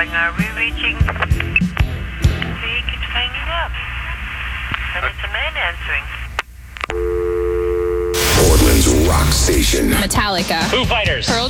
calling. Are we reaching? See, he keeps hanging up. And it's a man answering. Portland's rock station. Metallica. Foo Fighters. Pearl